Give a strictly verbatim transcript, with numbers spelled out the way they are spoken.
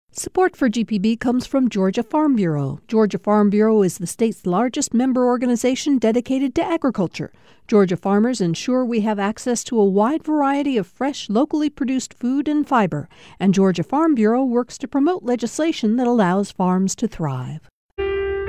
Support for G P B comes from Georgia Farm Bureau. Georgia Farm Bureau is the state's largest member organization dedicated to agriculture. Georgia farmers ensure we have access to a wide variety of fresh, locally produced food and fiber, and Georgia Farm Bureau works to promote legislation that allows farms to thrive.